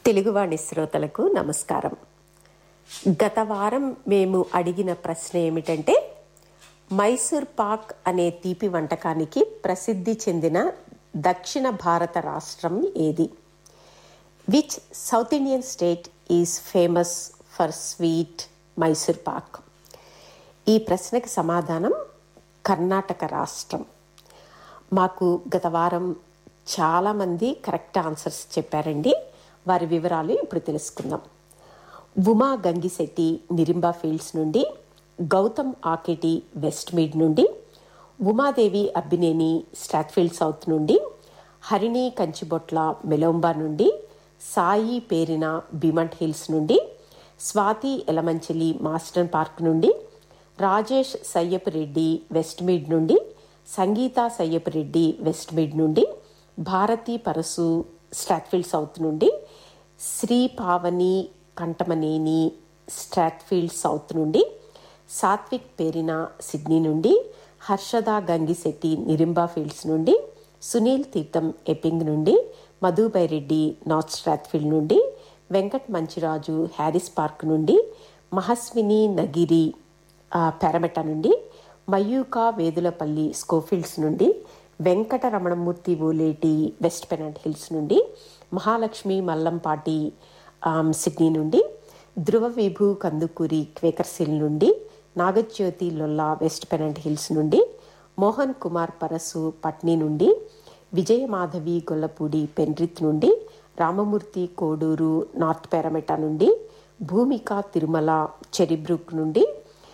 తెలుగువాణి శ్రోతలకు నమస్కారం. గత వారం మేము అడిగిన ప్రశ్న ఏమిటంటే, మైసూర్ పాక్ అనే తీపి వంటకానికి ప్రసిద్ధి చెందిన దక్షిణ భారత రాష్ట్రం ఏది? Which south Indian state is famous for sweet Mysore Pak? ఈ ప్రశ్నకి సమాధానం కర్ణాటక రాష్ట్రం. మాకు గత వారం చాలామంది కరెక్ట్ ఆన్సర్స్ చెప్పారండి. వారి వివరాలు ఇప్పుడు తెలుసుకుందాం. ఉమా గంగిశెట్టి నిరింబా ఫీల్డ్స్ నుండి, గౌతమ్ ఆకెటి వెస్ట్ మీడ్ నుండి, ఉమాదేవి అబ్బినేని స్ట్రాత్ఫీల్డ్ సౌత్ నుండి, హరిణి కంచిబొట్ల మెలోంబా నుండి, సాయి పేరిన బిమంట్ హిల్స్ నుండి, స్వాతి ఎలమంచిలి మాస్టన్ పార్క్ నుండి, రాజేష్ సయ్యప్ రెడ్డి వెస్ట్ మీడ్ నుండి, సంగీత సయ్యప్ రెడ్డి వెస్ట్ మీడ్ నుండి, భారతి పరసు స్ట్రాత్ఫీల్డ్ సౌత్ నుండి, శ్రీ పావని కంటమనేని స్ట్రాత్ఫీల్డ్ సౌత్ నుండి, సాత్విక్ పేరిన సిడ్నీ నుండి, హర్షద గంగిశెట్టి నిరింబా ఫీల్డ్స్ నుండి, సునీల్ తీర్థం ఎపింగ్ నుండి, మధుబై రెడ్డి నార్త్ స్ట్రాత్ఫీల్డ్ నుండి, వెంకట్ మంచిరాజు హ్యారిస్ పార్క్ నుండి, మహస్విని నగిరి పెరమెట నుండి, మయూక వేదులపల్లి స్కోఫీల్డ్స్ నుండి, Venkata Ramanamurthy Oleti west pennant hills నుండి, మహాలక్ష్మి మల్లంపాటి సిడ్నీ నుండి, ధ్రువ విభు కందుకూరి క్వేకర్సిల్ నుండి, నాగజ్యోతి లొల్లా వెస్ట్ పెనెంట్ హిల్స్ నుండి, మోహన్ కుమార్ పరసు పట్నీ నుండి, విజయమాధవి గొల్లపూడి పెన్రిత్ నుండి, రామమూర్తి కోడూరు నార్త్ పెరమెట నుండి, భూమిక తిరుమల చెరిబ్రూక్ నుండి,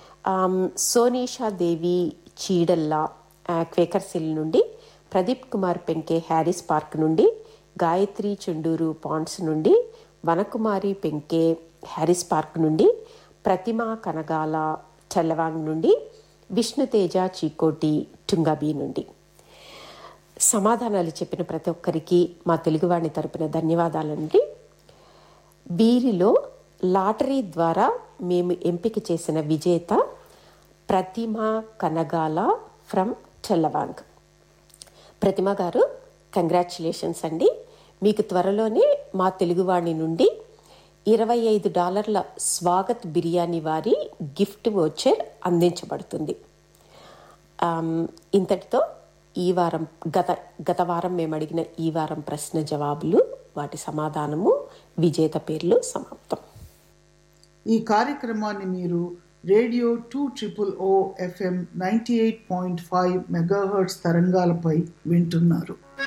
సోనీషా దేవి చీడల్లా క్వేకర్సిల్ నుండి, ప్రదీప్ కుమార్ పెంకే హ్యారిస్ పార్క్ నుండి, గాయత్రి చుండూరు పాండ్స్ నుండి, వనకుమారి పెంకే హ్యారిస్ పార్క్ నుండి, ప్రతిమ కనగాల చల్లవాంగ్ నుండి, విష్ణుతేజ చీకోటి టుంగబీ నుండి. సమాధానాలు చెప్పిన ప్రతి ఒక్కరికి మా తెలుగువాణి తరపున ధన్యవాదాలండి. వీరిలో లాటరీ ద్వారా మేము ఎంపిక చేసిన విజేత ప్రతిమ కనగాల ఫ్రమ్ చల్లవాంగ్. ప్రతిమ గారు, కంగ్రాచ్యులేషన్స్ అండి. మీకు త్వరలోనే మా తెలుగువాణి నుండి $25 స్వాగత్ బిర్యానీ వారి గిఫ్ట్ వోచర్ అందించబడుతుంది. ఇంతటితో ఈ వారం గత వారం మేము అడిగిన ఈ వారం ప్రశ్న జవాబులు, వాటి సమాధానము, విజేత పేర్లు సమాప్తం. ఈ కార్యక్రమాన్ని మీరు రేడియో 200 FM 98.5 మెగాహెర్ట్జ్ తరంగాలపై వింటున్నారు.